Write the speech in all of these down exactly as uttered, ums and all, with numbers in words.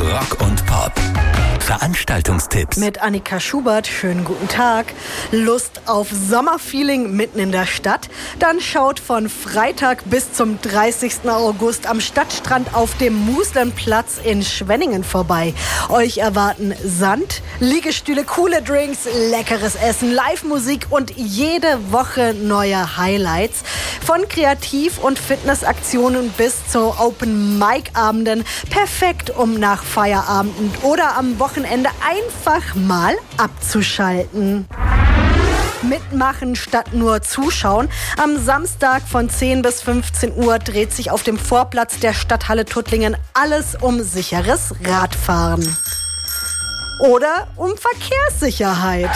Rock und Pop. Veranstaltungstipps Mit Annika Schubert, schönen guten Tag. Lust auf Sommerfeeling mitten in der Stadt? Dann schaut von Freitag bis zum dreißigsten August am Stadtstrand auf dem Muslenplatz in Schwenningen vorbei. Euch erwarten Sand, Liegestühle, coole Drinks, leckeres Essen, Live-Musik und jede Woche neue Highlights. Von Kreativ- und Fitnessaktionen bis zu Open-Mic-Abenden. Perfekt, um nach Feierabend oder am Wochenende einfach mal abzuschalten. Mitmachen statt nur zuschauen. Am Samstag von zehn bis fünfzehn Uhr dreht sich auf dem Vorplatz der Stadthalle Tuttlingen alles um sicheres Radfahren. Oder um Verkehrssicherheit.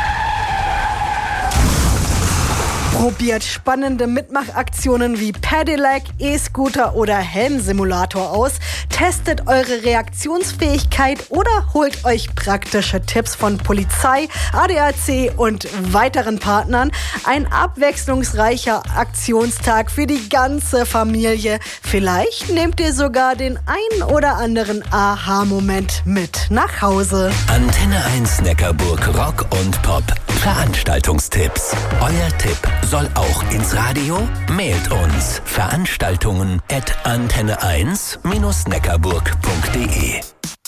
Probiert spannende Mitmachaktionen wie Pedelec, E-Scooter oder Helmsimulator aus, testet eure Reaktionsfähigkeit oder holt euch praktische Tipps von Polizei, A D A C und weiteren Partnern. Ein abwechslungsreicher Aktionstag für die ganze Familie. Vielleicht nehmt ihr sogar den ein oder anderen Aha-Moment mit nach Hause. Antenne eins Neckarburg Rock und Pop. Veranstaltungstipps. Euer Tipp soll auch ins Radio? Mailt uns veranstaltungen at antenne eins Bindestrich neckarburg punkt de.